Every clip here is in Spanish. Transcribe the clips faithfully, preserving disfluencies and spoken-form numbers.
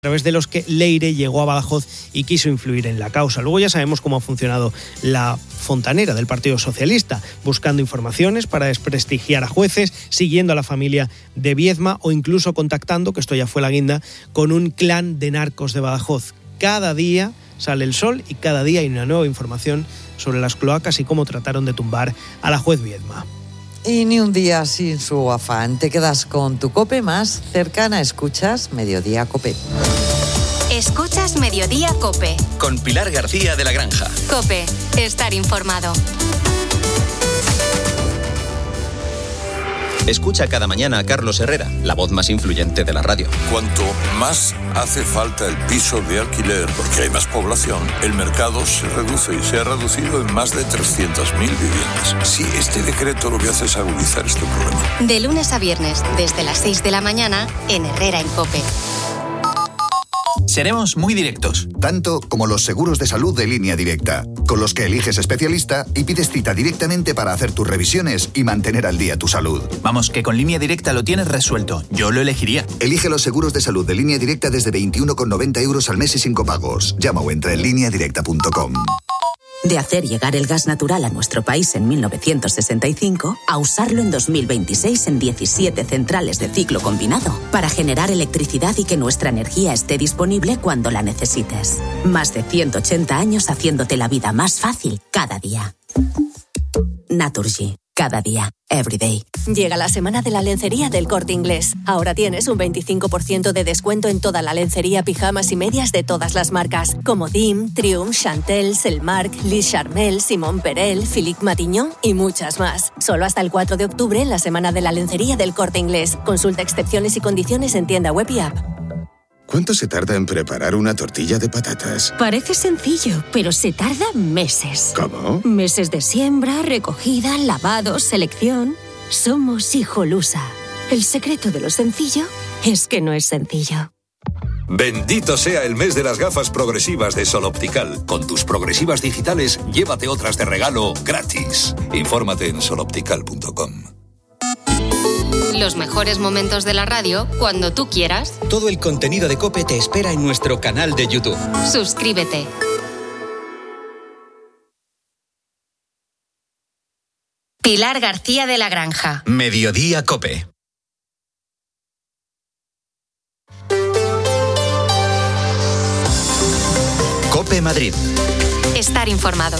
a través de los que Leire llegó a Badajoz y quiso influir en la causa. Luego ya sabemos cómo ha funcionado la fontanera del Partido Socialista, buscando informaciones para desprestigiar a jueces, siguiendo a la familia de Viedma o incluso contactando, que esto ya fue la guinda, con un clan de narcos de Badajoz. Cada día sale el sol y cada día hay una nueva información sobre las cloacas y cómo trataron de tumbar a la juez Viedma. Y ni un día sin su afán. Te quedas con tu COPE más cercana. Escuchas Mediodía COPE. Escuchas Mediodía COPE. Con Pilar García de la Granja. COPE. Estar informado. Escucha cada mañana a Carlos Herrera, la voz más influyente de la radio. Cuanto más hace falta el piso de alquiler, porque hay más población, el mercado se reduce y se ha reducido en más de trescientas mil viviendas. Sí, este decreto lo que hace es agudizar este problema. De lunes a viernes, desde las seis de la mañana, en Herrera en COPE. Seremos muy directos. Tanto como los seguros de salud de Línea Directa, con los que eliges especialista y pides cita directamente para hacer tus revisiones y mantener al día tu salud. Vamos, que con Línea Directa lo tienes resuelto. Yo lo elegiría. Elige los seguros de salud de Línea Directa desde veintiuno con noventa euros al mes y sin copagos. Llama o entra en línea directa punto com. De hacer llegar el gas natural a nuestro país en mil novecientos sesenta y cinco a usarlo en dos mil veintiséis en diecisiete centrales de ciclo combinado para generar electricidad y que nuestra energía esté disponible cuando la necesites. Más de ciento ochenta años haciéndote la vida más fácil cada día. Naturgy. Cada día, every day. Llega la semana de la lencería del Corte Inglés. Ahora tienes un veinticinco por ciento de descuento en toda la lencería, pijamas y medias de todas las marcas, como Dim, Triumph, Chantel, Selmark, Liz Charmel, Simon Perel, Philippe Matignon y muchas más. Solo hasta el cuatro de octubre en la semana de la lencería del Corte Inglés. Consulta excepciones y condiciones en tienda web y app. ¿Cuánto se tarda en preparar una tortilla de patatas? Parece sencillo, pero se tarda meses. ¿Cómo? Meses de siembra, recogida, lavado, selección. Somos Hijolusa. El secreto de lo sencillo es que no es sencillo. Bendito sea el mes de las gafas progresivas de Sol Optical. Con tus progresivas digitales, llévate otras de regalo gratis. Infórmate en sol optical punto com. Los mejores momentos de la radio cuando tú quieras. Todo el contenido de COPE te espera en nuestro canal de YouTube. Suscríbete. Pilar García de la Granja. Mediodía COPE. COPE Madrid. Estar informado.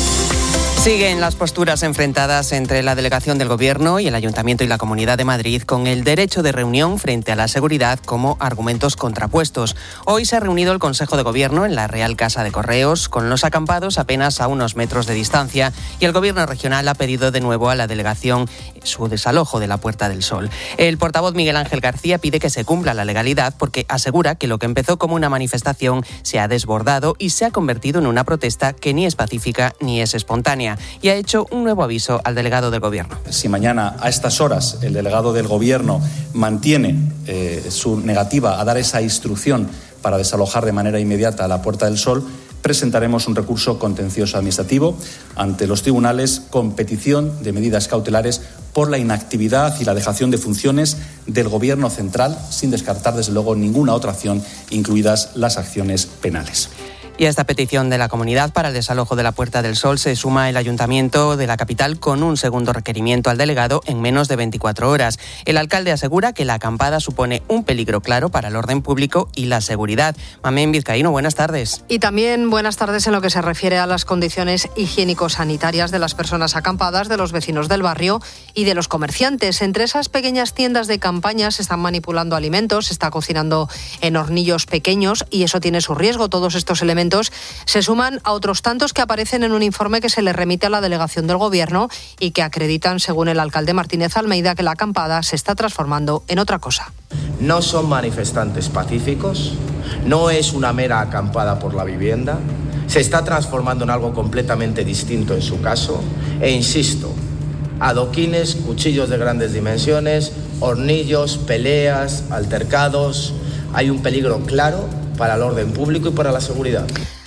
Siguen las posturas enfrentadas entre la delegación del Gobierno y el Ayuntamiento y la Comunidad de Madrid con el derecho de reunión frente a la seguridad como argumentos contrapuestos. Hoy se ha reunido el Consejo de Gobierno en la Real Casa de Correos con los acampados apenas a unos metros de distancia y el Gobierno regional ha pedido de nuevo a la delegación su desalojo de la Puerta del Sol. El portavoz Miguel Ángel García pide que se cumpla la legalidad porque asegura que lo que empezó como una manifestación se ha desbordado y se ha convertido en una protesta que ni es pacífica ni es espontánea. Y ha hecho un nuevo aviso al delegado del Gobierno. Si mañana a estas horas el delegado del Gobierno mantiene eh, su negativa a dar esa instrucción para desalojar de manera inmediata a la Puerta del Sol, presentaremos un recurso contencioso administrativo ante los tribunales con petición de medidas cautelares por la inactividad y la dejación de funciones del Gobierno central, sin descartar desde luego ninguna otra acción, incluidas las acciones penales. Y a esta petición de la comunidad para el desalojo de la Puerta del Sol se suma el Ayuntamiento de la capital con un segundo requerimiento al delegado en menos de veinticuatro horas. El alcalde asegura que la acampada supone un peligro claro para el orden público y la seguridad. Mamén Vizcaíno, buenas tardes. Y también buenas tardes en lo que se refiere a las condiciones higiénico-sanitarias de las personas acampadas, de los vecinos del barrio y de los comerciantes. Entre esas pequeñas tiendas de campaña se están manipulando alimentos, se está cocinando en hornillos pequeños y eso tiene su riesgo. Todos estos elementos se suman a otros tantos que aparecen en un informe que se le remite a la delegación del Gobierno y que acreditan, según el alcalde Martínez Almeida, que la acampada se está transformando en otra cosa. No son manifestantes pacíficos, no es una mera acampada por la vivienda, se está transformando en algo completamente distinto en su caso e insisto, adoquines, cuchillos de grandes dimensiones, hornillos, peleas, altercados, hay un peligro claro para el orden público y para la seguridad.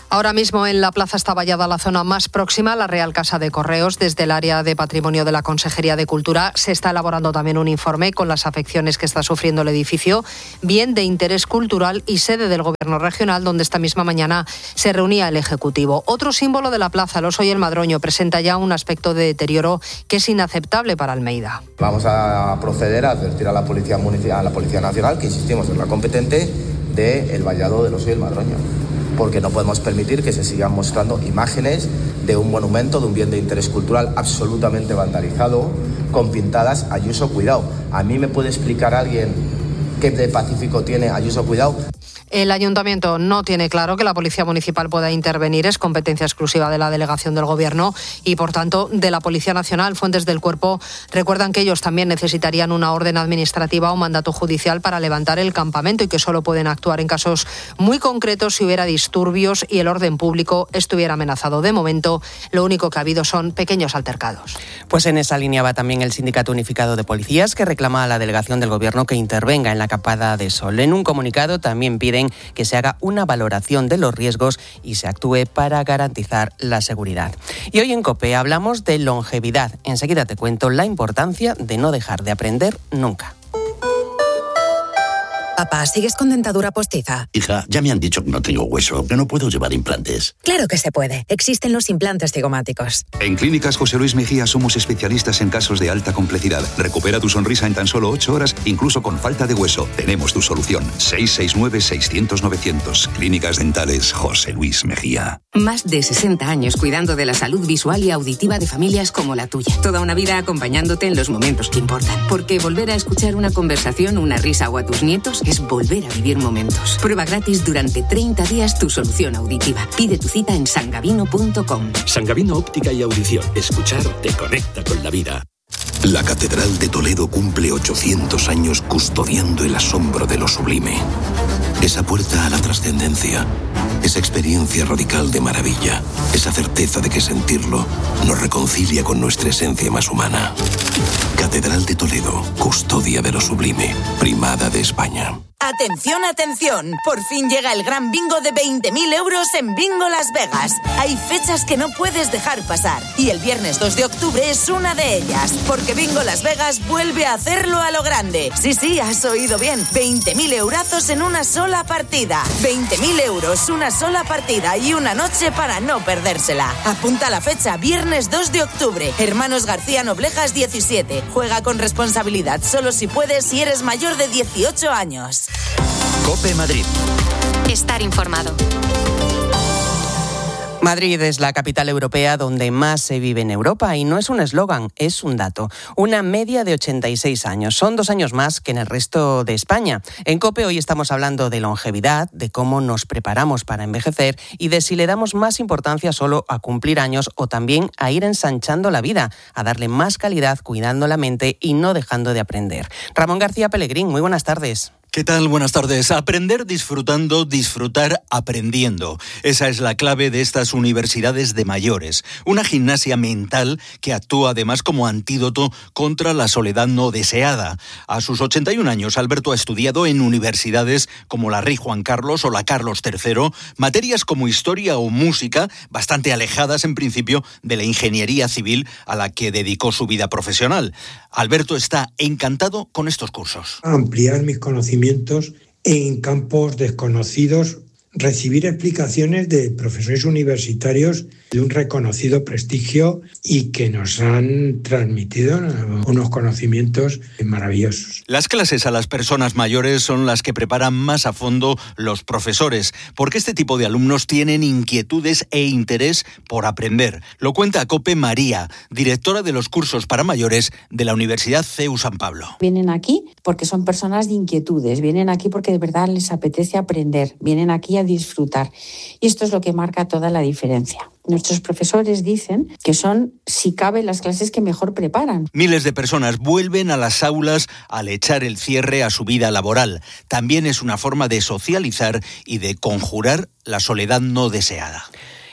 Ahora mismo en la Plaza está vallada la zona más próxima a la Real Casa de Correos. Desde el área de patrimonio de la Consejería de Cultura se está elaborando también un informe con las afecciones que está sufriendo el edificio, bien de interés cultural y sede del Gobierno regional, donde esta misma mañana se reunía el Ejecutivo. Otro símbolo de la plaza, el Oso y el Madroño, presenta ya un aspecto de deterioro que es inaceptable para Almeida. Vamos a proceder a advertir a la Policía Municipal, a la Policía Nacional, que insistimos es la competente, del vallado del Oso y el Madroño, porque no podemos permitir que se sigan mostrando imágenes de un monumento, de un bien de interés cultural absolutamente vandalizado, con pintadas Ayuso Cuidado. ¿A mí me puede explicar alguien qué de pacífico tiene Ayuso Cuidado? El Ayuntamiento no tiene claro que la Policía Municipal pueda intervenir, es competencia exclusiva de la delegación del Gobierno y, por tanto, de la Policía Nacional. Fuentes del cuerpo recuerdan que ellos también necesitarían una orden administrativa o mandato judicial para levantar el campamento y que solo pueden actuar en casos muy concretos si hubiera disturbios y el orden público estuviera amenazado. De momento, lo único que ha habido son pequeños altercados. Pues en esa línea va también el Sindicato Unificado de Policías, que reclama a la delegación del Gobierno que intervenga en la Acampada de Sol. En un comunicado también pide que se haga una valoración de los riesgos y se actúe para garantizar la seguridad. Y hoy en COPE hablamos de longevidad. Enseguida te cuento la importancia de no dejar de aprender nunca. Papá, ¿sigues con dentadura postiza? Hija, ya me han dicho que no tengo hueso, que no puedo llevar implantes. Claro que se puede. Existen los implantes cigomáticos. En Clínicas José Luis Mejía somos especialistas en casos de alta complejidad. Recupera tu sonrisa en tan solo ocho horas, incluso con falta de hueso. Tenemos tu solución. seis seis nueve, seiscientos, novecientos. Clínicas Dentales José Luis Mejía. Más de sesenta años cuidando de la salud visual y auditiva de familias como la tuya. Toda una vida acompañándote en los momentos que importan. Porque volver a escuchar una conversación, una risa o a tus nietos es volver a vivir momentos. Prueba gratis durante treinta días tu solución auditiva. Pide tu cita en sangavino punto com. Sangavino Óptica y Audición. Escuchar te conecta con la vida. La Catedral de Toledo cumple ochocientos años custodiando el asombro de lo sublime. Esa puerta a la trascendencia, esa experiencia radical de maravilla, esa certeza de que sentirlo nos reconcilia con nuestra esencia más humana. Catedral de Toledo, custodia de lo sublime, primada de España. Atención, atención, por fin llega el gran bingo de veinte mil euros en Bingo Las Vegas. Hay fechas que no puedes dejar pasar y el viernes dos de octubre es una de ellas, porque Bingo Las Vegas vuelve a hacerlo a lo grande. Sí, sí, has oído bien, veinte mil eurazos en una sola partida. veinte mil euros, una sola partida y una noche para no perdérsela. Apunta la fecha, viernes dos de octubre, Hermanos García Noblejas diecisiete. Juega con responsabilidad, solo si puedes si eres mayor de dieciocho años. COPE Madrid. Estar informado. Madrid es la capital europea donde más se vive en Europa y no es un eslogan, es un dato. Una media de ochenta y seis años. Son dos años más que en el resto de España. En COPE hoy estamos hablando de longevidad, de cómo nos preparamos para envejecer y de si le damos más importancia solo a cumplir años o también a ir ensanchando la vida, a darle más calidad cuidando la mente y no dejando de aprender. Ramón García Pellegrín, muy buenas tardes. ¿Qué tal? Buenas tardes. Aprender disfrutando, disfrutar aprendiendo. Esa es la clave de estas universidades de mayores. Una gimnasia mental que actúa además como antídoto contra la soledad no deseada. A sus ochenta y un años, Alberto ha estudiado en universidades como la Rey Juan Carlos o la Carlos tercero, materias como historia o música, bastante alejadas en principio de la ingeniería civil a la que dedicó su vida profesional. Alberto está encantado con estos cursos. Ampliar mis conocimientos en campos desconocidos, recibir explicaciones de profesores universitarios de un reconocido prestigio y que nos han transmitido unos conocimientos maravillosos. Las clases a las personas mayores son las que preparan más a fondo los profesores, porque este tipo de alumnos tienen inquietudes e interés por aprender. Lo cuenta a COPE María, directora de los cursos para mayores de la Universidad C E U San Pablo. Vienen aquí porque son personas de inquietudes, vienen aquí porque de verdad les apetece aprender, vienen aquí a disfrutar. Y esto es lo que marca toda la diferencia. Nuestros profesores dicen que son, si cabe, las clases que mejor preparan. Miles de personas vuelven a las aulas al echar el cierre a su vida laboral. También es una forma de socializar y de conjurar la soledad no deseada.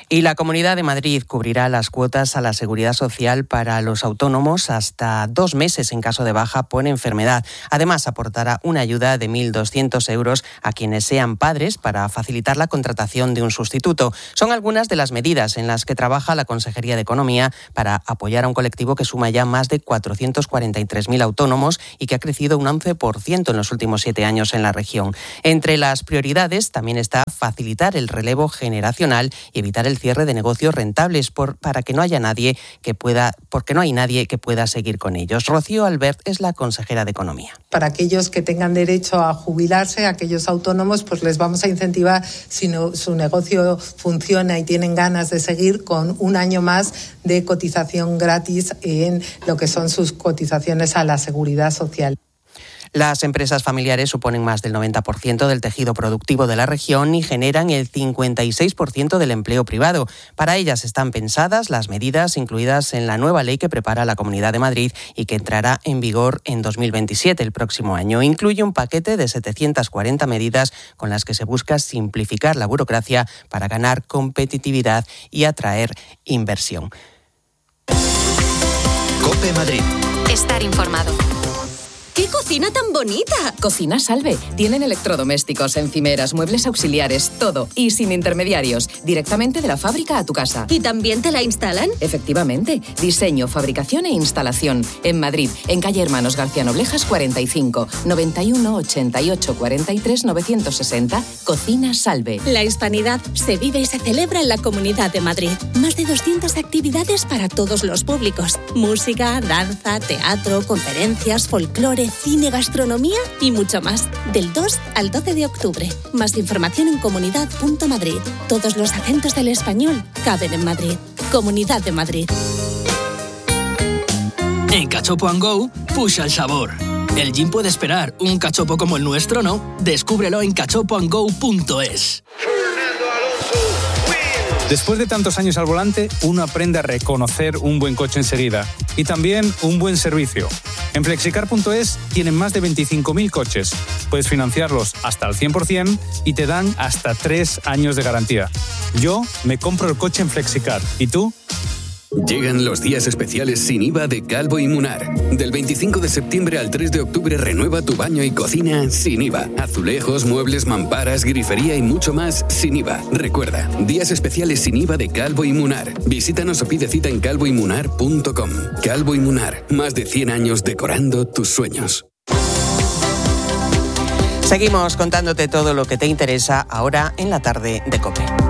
Y la Comunidad de Madrid cubrirá las cuotas a la Seguridad Social para los autónomos hasta dos meses en caso de baja por enfermedad. Además, aportará una ayuda de mil doscientos euros a quienes sean padres para facilitar la contratación de un sustituto. Son algunas de las medidas en las que trabaja la Consejería de Economía para apoyar a un colectivo que suma ya más de cuatrocientos cuarenta y tres mil autónomos y que ha crecido un once por ciento en los últimos siete años en la región. Entre las prioridades también está facilitar el relevo generacional y evitar el cierre de negocios rentables por, para que no haya nadie que pueda, porque no hay nadie que pueda seguir con ellos. Rocío Albert es la consejera de Economía. Para aquellos que tengan derecho a jubilarse, aquellos autónomos, pues les vamos a incentivar, si no, su negocio funciona y tienen ganas de seguir, con un año más de cotización gratis en lo que son sus cotizaciones a la Seguridad Social. Las empresas familiares suponen más del noventa por ciento del tejido productivo de la región y generan el cincuenta y seis por ciento del empleo privado. Para ellas están pensadas las medidas incluidas en la nueva ley que prepara la Comunidad de Madrid y que entrará en vigor en dos mil veintisiete, el próximo año. Incluye un paquete de setecientas cuarenta medidas con las que se busca simplificar la burocracia para ganar competitividad y atraer inversión. COPE Madrid. Estar informado. ¡Qué cocina tan bonita! Cocina Salve. Tienen electrodomésticos, encimeras, muebles auxiliares, todo. Y sin intermediarios. Directamente de la fábrica a tu casa. ¿Y también te la instalan? Efectivamente. Diseño, fabricación e instalación. En Madrid, en calle Hermanos García Noblejas cuarenta y cinco, noventa y uno, ochenta y ocho, cuarenta y tres, novecientos sesenta. Cocina Salve. La hispanidad se vive y se celebra en la Comunidad de Madrid. Más de doscientas actividades para todos los públicos. Música, danza, teatro, conferencias, folclore, cine, gastronomía y mucho más. Del dos al doce de octubre. Más información en comunidad punto madrid. Todos los acentos del español caben en Madrid. Comunidad de Madrid. En Cachopo and Go, pusha el sabor. El gin puede esperar, un cachopo como el nuestro no. Descúbrelo en cachopo and go punto es. Después de tantos años al volante, uno aprende a reconocer un buen coche enseguida y también un buen servicio. En flexicar punto es tienen más de veinticinco mil coches. Puedes financiarlos hasta al cien por ciento y te dan hasta tres años de garantía. Yo me compro el coche en Flexicar. ¿Y tú? Llegan los días especiales sin I V A de Calvo y Munar. Del veinticinco de septiembre al tres de octubre renueva tu baño y cocina sin I V A. Azulejos, muebles, mamparas, grifería y mucho más sin I V A. Recuerda, días especiales sin I V A de Calvo y Munar. Visítanos o pide cita en calvo y munar punto com. Calvo y Munar, más de cien años decorando tus sueños. Seguimos contándote todo lo que te interesa ahora en la tarde de COPE.